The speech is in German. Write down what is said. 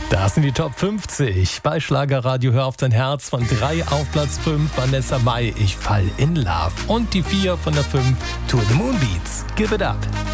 Das sind die Top 50. Bei Schlagerradio Hör auf dein Herz von 3 auf Platz 5 Vanessa Mai, Ich fall in Love. Und die 4 von der 5 To the Moon Beats, Give It Up.